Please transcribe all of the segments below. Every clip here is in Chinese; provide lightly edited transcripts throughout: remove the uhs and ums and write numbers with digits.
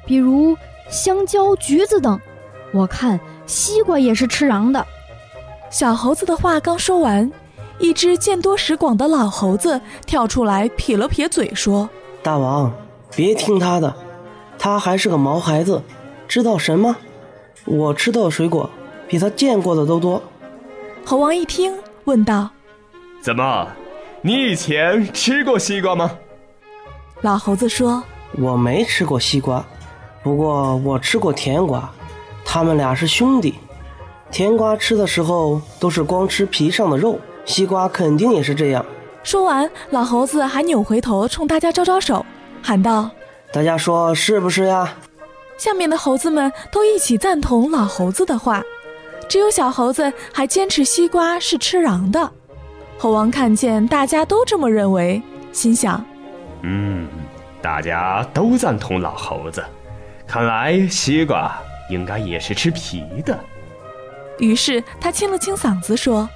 比如香蕉、橘子等。我看西瓜也是吃瓤的。 小猴子的话刚说完，一只见多识广的老猴子跳出来撇了撇嘴说： 大王，别听他的，他还是个毛孩子，知道什么？我吃到的水果比他见过的都多。 猴王一听问道： 怎么，你以前吃过西瓜吗？ 老猴子说： 我没吃过西瓜，不过我吃过甜瓜，他们俩是兄弟。甜瓜吃的时候都是光吃皮上的肉，西瓜肯定也是这样。 说完，老猴子还扭回头冲大家招招手，喊道： 大家说是不是呀？ 下面的猴子们都一起赞同老猴子的话，只有小猴子还坚持西瓜是吃瓤的。猴王看见大家都这么认为，心想： 大家都赞同老猴子，看来西瓜应该也是吃皮的。 于是他清了清嗓子说：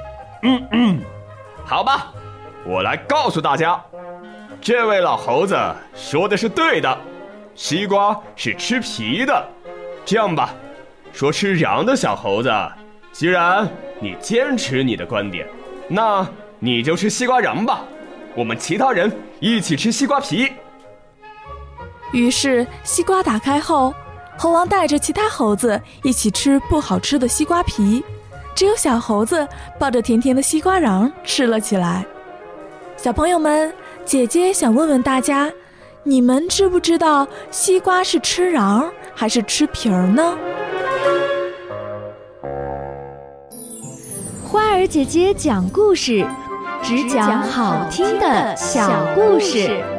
好吧，我来告诉大家，这位老猴子说的是对的，西瓜是吃皮的。这样吧，说吃瓤的小猴子，既然你坚持你的观点，那你就吃西瓜瓤吧，我们其他人一起吃西瓜皮。 于是西瓜打开后，猴王带着其他猴子一起吃不好吃的西瓜皮，只有小猴子抱着甜甜的西瓜瓤吃了起来。小朋友们，姐姐想问问大家，你们知不知道西瓜是吃瓤还是吃皮儿呢？ 花儿姐姐讲故事，只讲好听的小故事。